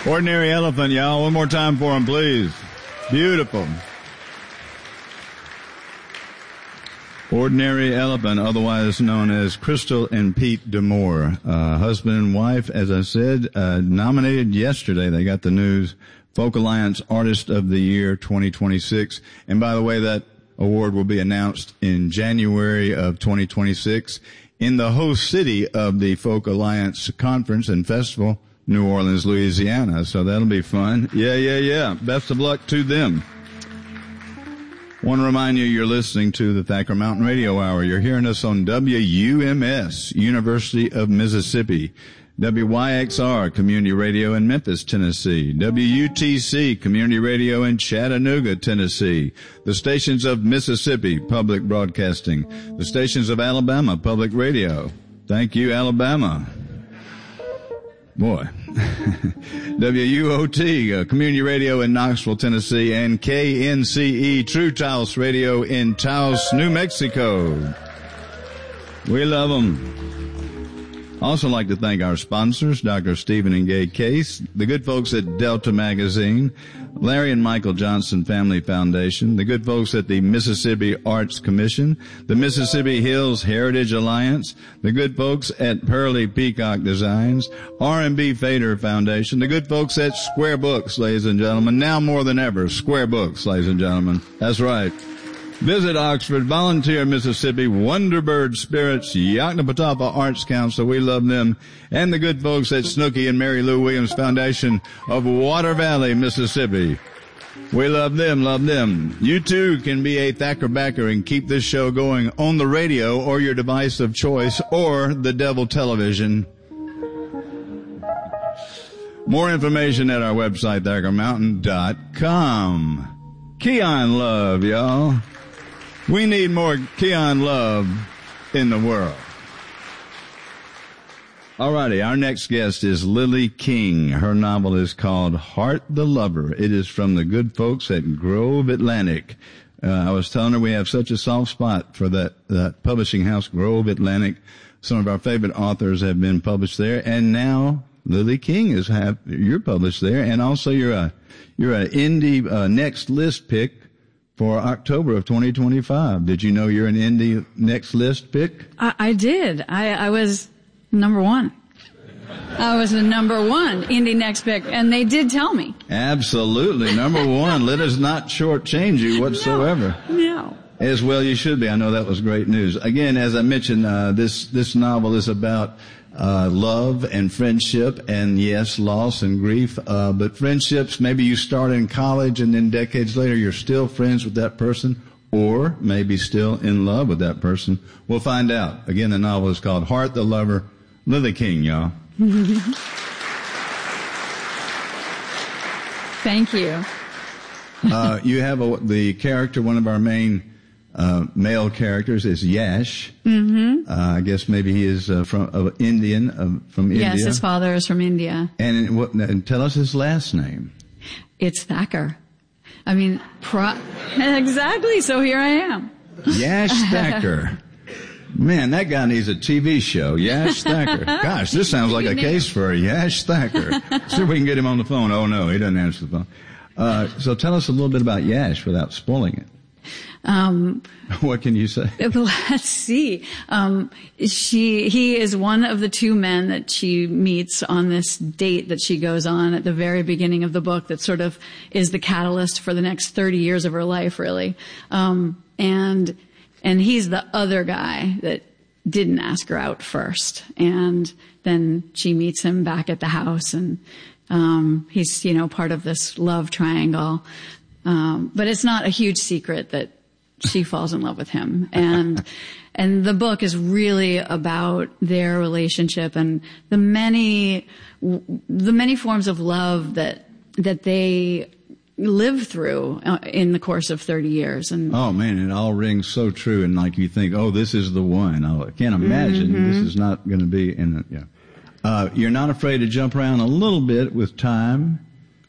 Ordinary Elephant, y'all. One more time for them, please. Beautiful. Ordinary Elephant, otherwise known as Crystal and Pete D'Amour. Husband and wife, as I said, nominated yesterday. They got the news. Folk Alliance Artist of the Year 2026. And by the way, that award will be announced in January of 2026 in the host city of the Folk Alliance Conference and Festival, New Orleans, Louisiana. So that'll be fun. Yeah. Best of luck to them. Want to remind you, you're listening to the Thacker Mountain Radio Hour. You're hearing us on WUMS, University of Mississippi, WYXR, Community Radio in Memphis, Tennessee, WUTC, Community Radio in Chattanooga, Tennessee, the stations of Mississippi, Public Broadcasting, the stations of Alabama, Public Radio. Thank you, Alabama. Boy. WUOT, Community Radio in Knoxville, Tennessee, and KNCE, True Taos Radio in Taos, New Mexico. We love them. Also like to thank our sponsors, Dr. Stephen and Gay Case, the good folks at Delta Magazine, Larry and Michael Johnson Family Foundation, the good folks at the Mississippi Arts Commission, the Mississippi Hills Heritage Alliance, the good folks at Pearly Peacock Designs, R&B Fader Foundation, the good folks at Square Books, ladies and gentlemen. Now more than ever, Square Books, ladies and gentlemen. That's right. Visit Oxford, Volunteer, Mississippi, Wonderbird Spirits, Yoknapatawpha Arts Council, we love them, and the good folks at Snooky and Mary Lou Williams Foundation of Water Valley, Mississippi. We love them, love them. You too can be a Thacker backer and keep this show going on the radio or your device of choice or the Devil Television. More information at our website, ThackerMountain.com. Keon love, y'all. We need more Keon love in the world. Alrighty, our next guest is Lily King. Her novel is called Heart the Lover. It is from the good folks at Grove Atlantic. I was telling her we have such a soft spot for that publishing house, Grove Atlantic. Some of our favorite authors have been published there, and now Lily King you're published there, and also you're an indie next list pick for October of 2025. Did you know you're an indie next list pick? I did. I was number one. I was the number one indie next pick, and they did tell me. Absolutely, number one. Let us not shortchange you whatsoever. No. As well you should be. I know that was great news. Again, as I mentioned, this novel is about love and friendship, and yes, loss and grief. But friendships, maybe you start in college and then decades later you're still friends with that person, or maybe still in love with that person. We'll find out. Again, the novel is called Heart the Lover. Lily King, y'all. Thank you. You have the character, one of our main male characters is Yash. Mm-hmm. I guess maybe he is from India. Yes, his father is from India. And tell us his last name. It's Thacker. I mean, exactly. So here I am. Yash Thacker. Man, that guy needs a TV show. Yash Thacker. Gosh, this sounds like a case for a Yash Thacker. See if we can get him on the phone. Oh no, he doesn't answer the phone. So tell us a little bit about Yash without spoiling it. What can you say? Let's see. He is one of the two men that she meets on this date that she goes on at the very beginning of the book that sort of is the catalyst for the next 30 years of her life, really. And he's the other guy that didn't ask her out first. And then she meets him back at the house, and he's, part of this love triangle. But it's not a huge secret that she falls in love with him. And the book is really about their relationship and the many forms of love that they live through in the course of 30 years. And oh man, it all rings so true. And like you think, oh, this is the one. I can't imagine this is not going to be in it. Yeah. You're not afraid to jump around a little bit with time.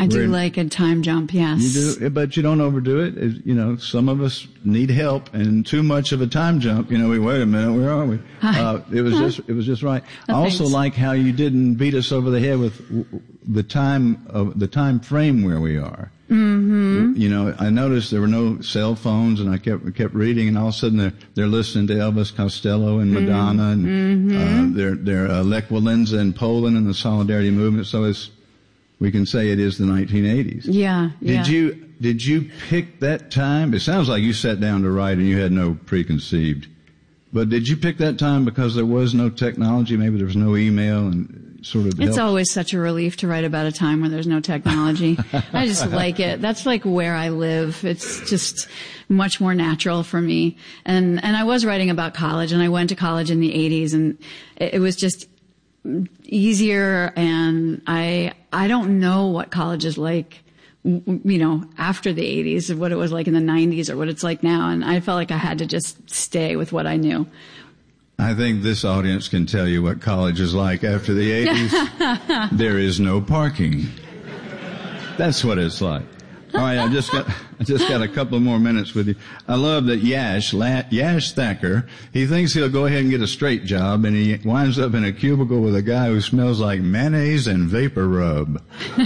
I do like a time jump, yes. You do, but you don't overdo it. You know, some of us need help, and too much of a time jump. You know, wait a minute, where are we? It was just right. I also like how you didn't beat us over the head with the time frame where we are. Mm-hmm. You know, I noticed there were no cell phones, and I kept reading, and all of a sudden they're listening to Elvis Costello and Madonna, and they're Lech Walesa in Poland and the Solidarity Movement. So we can say it is the 1980s. Yeah. Did you pick that time? It sounds like you sat down to write and you had no preconceived. But did you pick that time because there was no technology? Maybe there was no email and sort of. It's always such a relief to write about a time where there's no technology. I just like it. That's like where I live. It's just much more natural for me. And I was writing about college, and I went to college in the 80s, and it was just easier. And I don't know what college is like, you know, after the 80s, what it was like in the 90s or what it's like now. And I felt like I had to just stay with what I knew. I think this audience can tell you what college is like after the 80s. There is no parking. That's what it's like. All right, I just got a couple of more minutes with you. I love that Yash Thacker, he thinks he'll go ahead and get a straight job, and he winds up in a cubicle with a guy who smells like mayonnaise and vapor rub.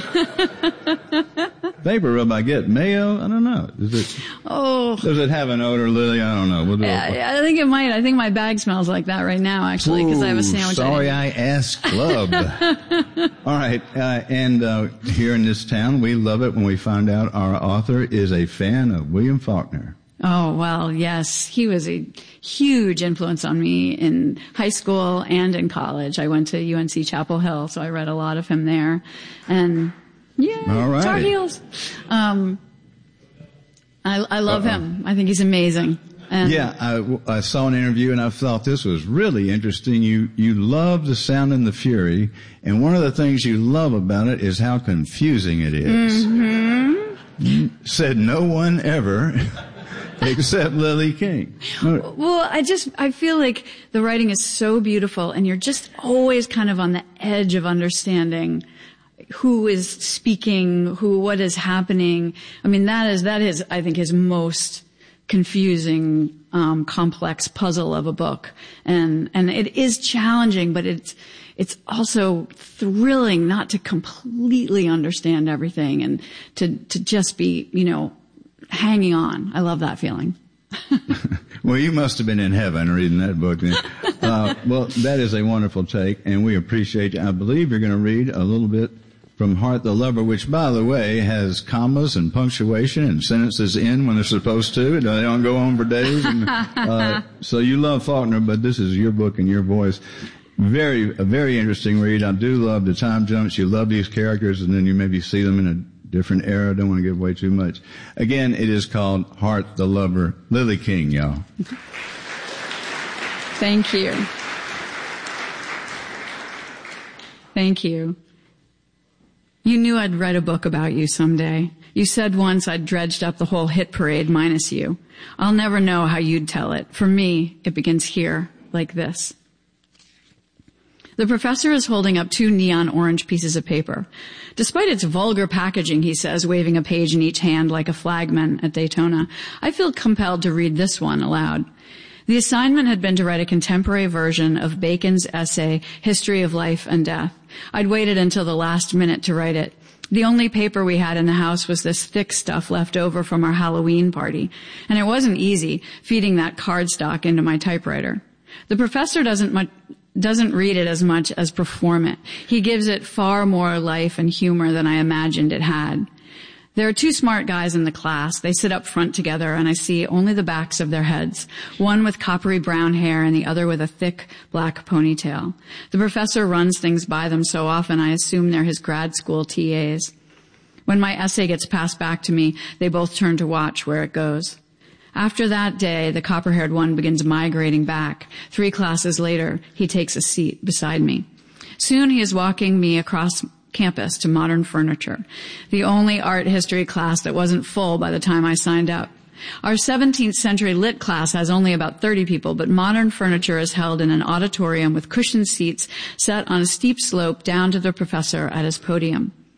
Vapor rub, I get. Mayo? I don't know. Does it have an odor, Lily? I don't know. I think it might. I think my bag smells like that right now, actually, because I have a sandwich. Sorry I asked club. All right. And here in this town, we love it when we find out our author is a fan of William Faulkner. Oh, well, yes. He was a huge influence on me in high school and in college. I went to UNC Chapel Hill, so I read a lot of him there. And yeah, all right. Tar Heels. I love him. I think he's amazing. And I saw an interview and I thought this was really interesting. You love the Sound and the Fury, and one of the things you love about it is how confusing it is. Mm-hmm. Said no one ever except Lily King. Well, I feel like the writing is so beautiful, and you're just always kind of on the edge of understanding who is speaking, what is happening. I mean, that is, I think, his most confusing, complex puzzle of a book. And it is challenging, but it's also thrilling not to completely understand everything and to just be, you know, hanging on. I love that feeling. Well, you must have been in heaven reading that book then. Well, that is a wonderful take, and we appreciate you. I believe you're going to read a little bit from Heart the Lover, which, by the way, has commas and punctuation and sentences in when they're supposed to. They don't go on for days. And, so you love Faulkner, but this is your book and your voice. A very interesting read. I do love the time jumps. You love these characters, and then you maybe see them in a different era. Don't want to give away too much. Again, it is called Heart the Lover. Lily King, y'all. Thank you. Thank you. You knew I'd write a book about you someday. You said once I'd dredged up the whole hit parade minus you. I'll never know how you'd tell it. For me, it begins here, like this. The professor is holding up 2 neon orange pieces of paper. Despite its vulgar packaging, he says, waving a page in each hand like a flagman at Daytona, I feel compelled to read this one aloud. The assignment had been to write a contemporary version of Bacon's essay, History of Life and Death. I'd waited until the last minute to write it. The only paper we had in the house was this thick stuff left over from our Halloween party, and it wasn't easy feeding that cardstock into my typewriter. The professor doesn't read it as much as perform it. He gives it far more life and humor than I imagined it had. There are 2 smart guys in the class. They sit up front together, and I see only the backs of their heads, one with coppery brown hair and the other with a thick black ponytail. The professor runs things by them so often I assume they're his grad school TAs. When my essay gets passed back to me, they both turn to watch where it goes. After that day, the copper-haired one begins migrating back. 3 classes later, he takes a seat beside me. Soon he is walking me across campus to Modern Furniture, the only art history class that wasn't full by the time I signed up. Our 17th century lit class has only about 30 people, but Modern Furniture is held in an auditorium with cushioned seats set on a steep slope down to the professor at his podium.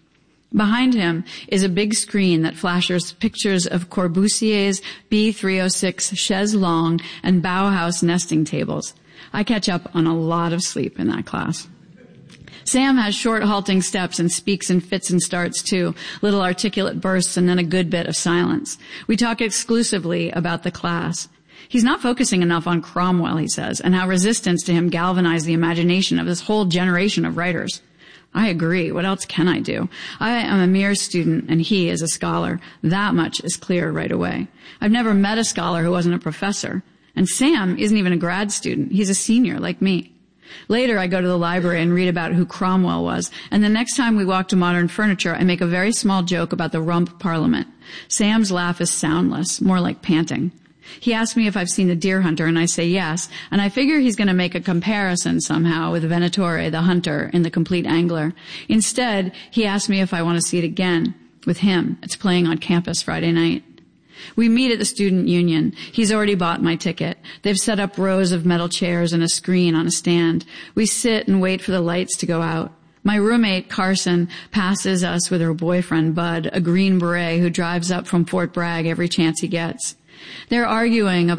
Behind him is a big screen that flashes pictures of Corbusier's B306 chaise longue and Bauhaus nesting tables. I catch up on a lot of sleep in that class. Sam has short halting steps and speaks in fits and starts too, little articulate bursts and then a good bit of silence. We talk exclusively about the class. He's not focusing enough on Cromwell, he says, and how resistance to him galvanized the imagination of this whole generation of writers. I agree. What else can I do? I am a mere student and he is a scholar. That much is clear right away. I've never met a scholar who wasn't a professor. And Sam isn't even a grad student. He's a senior like me. Later, I go to the library and read about who Cromwell was. And the next time we walk to Modern Furniture, I make a very small joke about the Rump Parliament. Sam's laugh is soundless, more like panting. He asks me if I've seen The Deer Hunter, and I say yes, and I figure he's going to make a comparison somehow with Venatore, the hunter, in The Complete Angler. Instead, he asks me if I want to see it again with him. It's playing on campus Friday night. We meet at the student union. He's already bought my ticket. They've set up rows of metal chairs and a screen on a stand. We sit and wait for the lights to go out. My roommate, Carson, passes us with her boyfriend, Bud, a Green Beret who drives up from Fort Bragg every chance he gets. They're arguing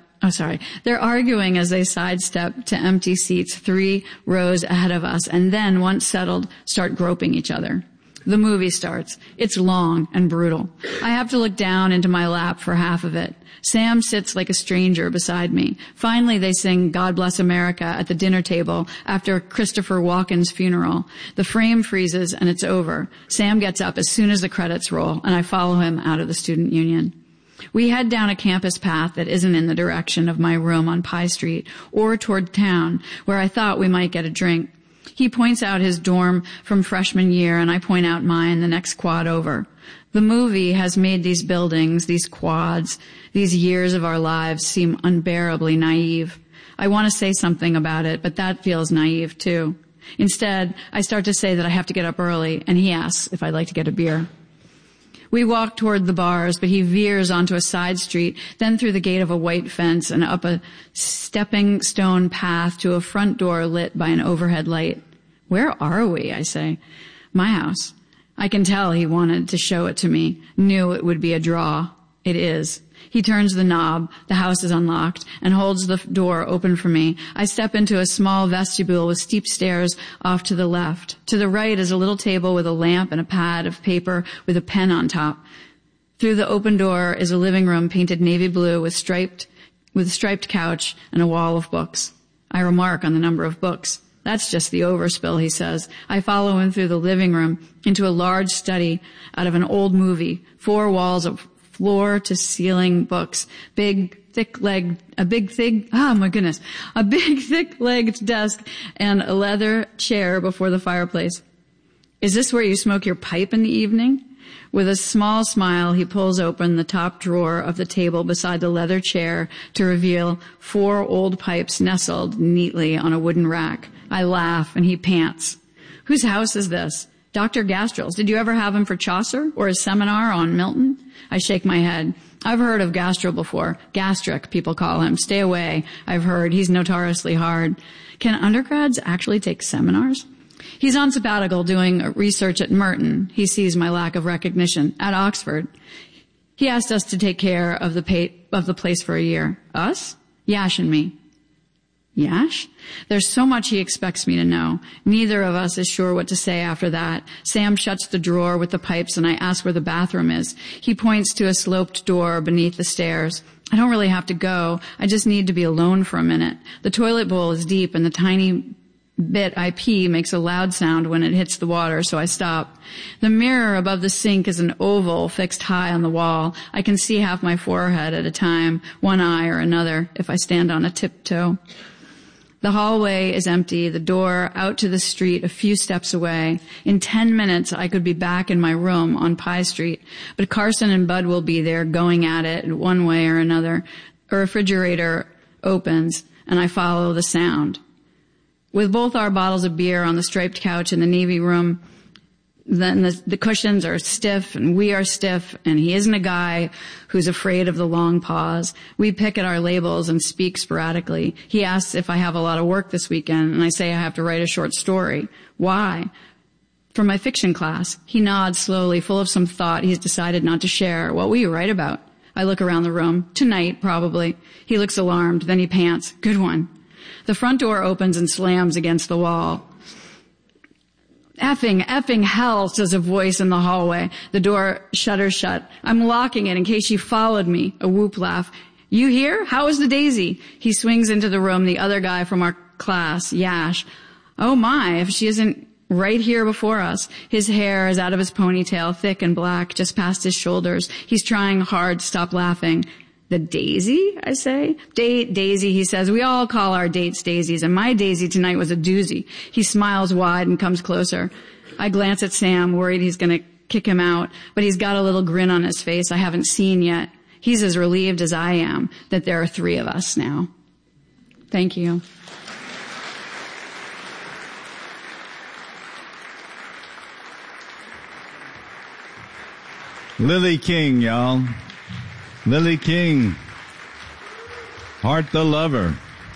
as they sidestep to empty seats 3 rows ahead of us, and then, once settled, start groping each other. The movie starts. It's long and brutal. I have to look down into my lap for half of it. Sam sits like a stranger beside me. Finally, they sing God Bless America at the dinner table after Christopher Walken's funeral. The frame freezes and it's over. Sam gets up as soon as the credits roll, and I follow him out of the student union. We head down a campus path that isn't in the direction of my room on Pie Street or toward town, where I thought we might get a drink. He points out his dorm from freshman year, and I point out mine the next quad over. The movie has made these buildings, these quads, these years of our lives seem unbearably naive. I want to say something about it, but that feels naive too. Instead, I start to say that I have to get up early, and he asks if I'd like to get a beer. We walk toward the bars, but he veers onto a side street, then through the gate of a white fence and up a stepping stone path to a front door lit by an overhead light. Where are we? I say. My house. I can tell he wanted to show it to me, knew it would be a draw. It is. He turns the knob, the house is unlocked, and holds the door open for me. I step into a small vestibule with steep stairs off to the left. To the right is a little table with a lamp and a pad of paper with a pen on top. Through the open door is a living room painted navy blue with a striped couch and a wall of books. I remark on the number of books. That's just the overspill, he says. I follow him through the living room into a large study out of an old movie, 4 walls of floor-to-ceiling books, a big, thick-legged desk, and a leather chair before the fireplace. Is this where you smoke your pipe in the evening? With a small smile, he pulls open the top drawer of the table beside the leather chair to reveal 4 old pipes nestled neatly on a wooden rack. I laugh, and he pants. Whose house is this? Dr. Gastrell's. Did you ever have him for Chaucer or a seminar on Milton? I shake my head. I've heard of Gastrell before. Gastric, people call him. Stay away. I've heard. He's notoriously hard. Can undergrads actually take seminars? He's on sabbatical doing research at Merton. He sees my lack of recognition. At Oxford. He asked us to take care of the place for a year. Us? Yash and me. Yash? There's so much he expects me to know. Neither of us is sure what to say after that. Sam shuts the drawer with the pipes and I ask where the bathroom is. He points to a sloped door beneath the stairs. I don't really have to go. I just need to be alone for a minute. The toilet bowl is deep and the tiny bit I pee makes a loud sound when it hits the water, so I stop. The mirror above the sink is an oval fixed high on the wall. I can see half my forehead at a time, one eye or another, if I stand on a tiptoe. The hallway is empty, the door out to the street a few steps away. In 10 minutes, I could be back in my room on Pie Street, but Carson and Bud will be there going at it one way or another. A refrigerator opens, and I follow the sound. With both our bottles of beer on the striped couch in the Navy room, then the cushions are stiff and we are stiff, and he isn't a guy who's afraid of the long pause. We pick at our labels and speak sporadically. He asks if I have a lot of work this weekend, and I say I have to write a short story. Why? For my fiction class. He nods slowly, full of some thought he's decided not to share. What will you write about? I look around the room. Tonight, probably. He looks alarmed, then he pants. Good one. The front door opens and slams against the wall. Effing hell, says a voice in the hallway. The door shutters shut. I'm locking it in case she followed me. A whoop laugh. You here? How is the daisy? He swings into the room, the other guy from our class, Yash. Oh my, if she isn't right here before us. His hair is out of his ponytail, thick and black, just past his shoulders. He's trying hard to stop laughing. The daisy, I say? Daisy, he says. We all call our dates daisies, and my daisy tonight was a doozy. He smiles wide and comes closer. I glance at Sam, worried he's going to kick him out, but he's got a little grin on his face I haven't seen yet. He's as relieved as I am that there are 3 of us now. Thank you. Lily King, y'all. Lily King. Heart the Lover.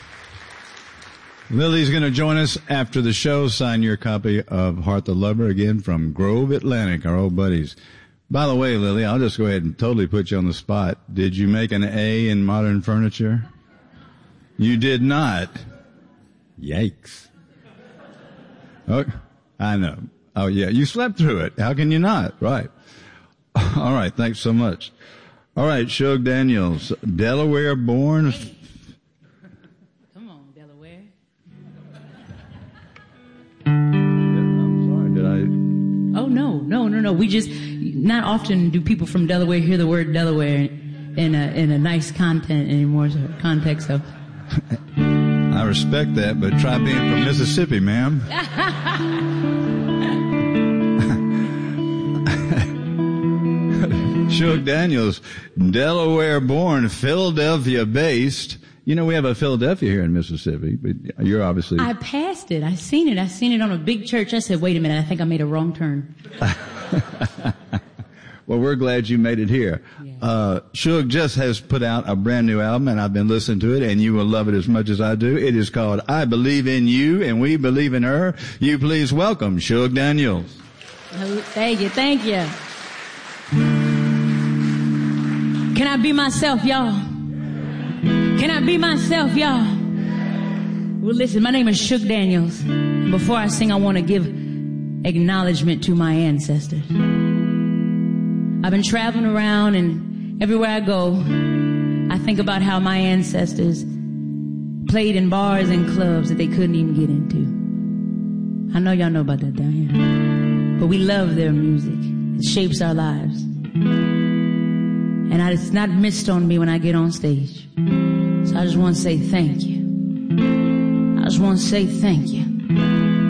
Lily's going to join us after the show. Sign your copy of Heart the Lover again from Grove Atlantic, our old buddies. By the way, Lily, I'll just go ahead and totally put you on the spot. Did you make an A in modern furniture? You did not. Yikes. Oh, I know. Oh, yeah. You slept through it. How can you not? Right. All right. Thanks so much. All right. Shug Daniels, Delaware born. Come on, Delaware. I'm sorry. Did I? Oh, no. We just, not often do people from Delaware hear the word Delaware in a nice context. So. I respect that, but try being from Mississippi, ma'am. Shug Daniels, Delaware born, Philadelphia based. You know, we have a Philadelphia here in Mississippi, but you're obviously... I passed it. I seen it on a big church. I said, wait a minute, I think I made a wrong turn. Well, we're glad you made it here. Yeah. Shug just has put out a brand new album, and I've been listening to it, and you will love it as much as I do. It is called I Believe in You, and we believe in her. You please welcome Shug Daniels. Oh, thank you. Can I be myself, y'all? Can I be myself, y'all? Well, listen, my name is Shug Daniels. Before I sing, I want to give acknowledgement to my ancestors. I've been traveling around, and everywhere I go, I think about how my ancestors played in bars and clubs that they couldn't even get into. I know y'all know about that down here. But we love their music. It shapes our lives. And it's not missed on me when I get on stage. So I just want to say thank you. I just want to say thank you.